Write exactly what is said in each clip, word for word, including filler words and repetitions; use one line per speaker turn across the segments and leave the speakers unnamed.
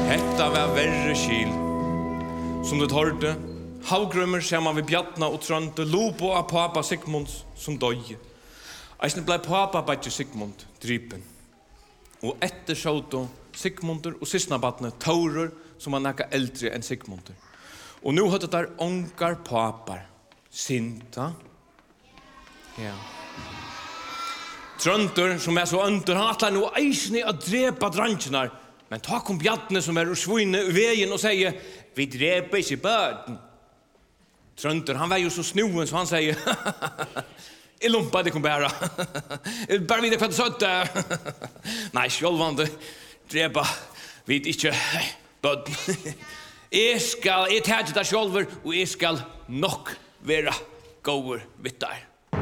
Hetta var verre skil. Som det hørte, havgrømmer sammen ved Bjartna og Trønte, lopo av papa Sigmund som døye. Eisne blei papa badje Sigmund drypen. Og etter sjåto Sigmundur og sysnabatne Taurer som var nekka eldre enn Sigmundur. Og nu hadde der ongar papar. Sinta. Ja. Trønter som er så under, han atler nå eisne å drepa drangjenar. Men ta kom Bjartne som er svunne i veien og sier, vi dreper ikke bøden. Trønter, han var jo så snuen, så han sier, jeg lumpa det kom bæra. Bare vide hva det søtte. Nei, sjølvande, drepa, vi ikke bøden. Jeg skal, jeg tar ikke det sjølver, og jeg skal nok være gåer vidt der.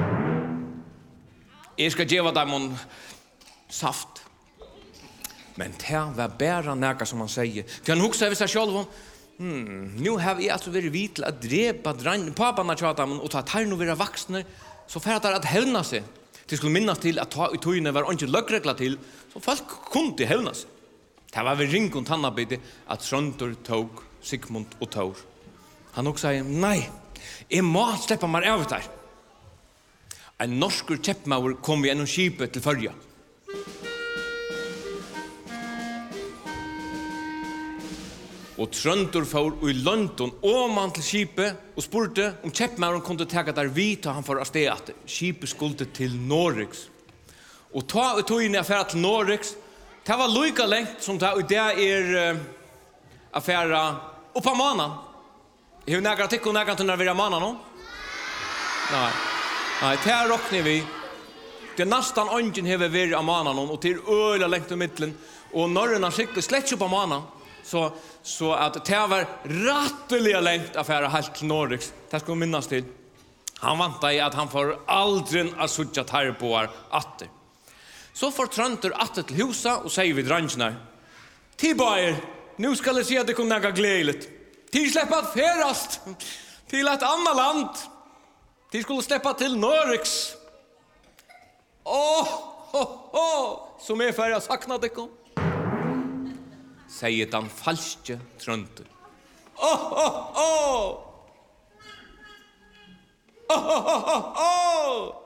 Jeg skal gjøre dem om saft. Men det var bare nægget som han sier. For han husker hvis jeg selv om, hmm, nå har jeg altså vært vidt til å drepe papana tjata, og ta tar nå være vaksne, så for at det at hevna seg. Det skulle minnes til at ta i tøyene var ikke løggregler til, så folk kunne hevna seg. Det var ved ring og tannabide at Trønter tog Sigmund og Taur. Han også sier, nei, jeg må slippe meg av der. En norskur kjeppmauer kom gjennom skipet til Førja. Og Trønter får i London åman til skipet og spurte om kjeppmauren kunne tega der vita han for å sted at skipet skulle til Norriks. Og ta ut togene affæra til Norriks, det var lika lengt som det, det er uh, affæra oppa manan. Jeg har nægra tikk og nægra til når vi er manan nå? Nei. Nei, det er råkner vi. Det er nesten ånden hever vært av manan og til øyla lengt i middelen. Og når han sikkert slett ikke på manan, så, så at det var rattelig lengt affæra helt til Norriks. Det skal vi minnes til. Han vant i at han får aldri å sutja tarboar atter. Så får Trønter atter til husa og sier vi drangene. Tibaier, nu skal jeg si at det kunne nægge gledelig. Til slipper at ferast til et annet land. De skulle släppa till Norriks. Åh, åh, åh, som är för jag saknade kom. Säger den falske Trønter. Åh, åh, åh. Åh, åh, åh, åh.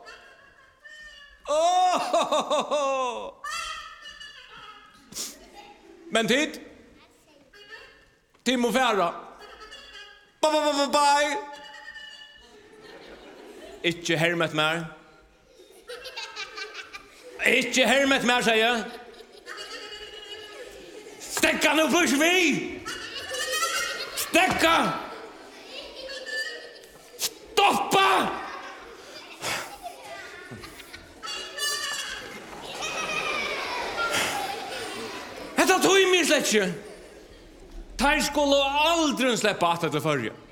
Åh, åh, åh. Men tid. Tim och färra. Bye, bye, bye, bye. Ikke hermet mer. Ikke hermet mer, sier jeg. Stekka nå først vi! Stekka! Stoppa! Dette tog mig slett ikke. Ter skulle aldri slippe at det til førje.